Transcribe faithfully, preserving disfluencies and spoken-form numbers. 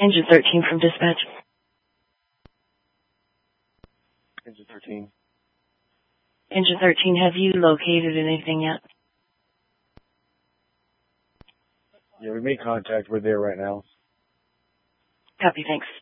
Engine thirteen from dispatch. Engine thirteen. Engine thirteen, have you located anything yet? Yeah, we made contact. We're there right now. Copy, thanks.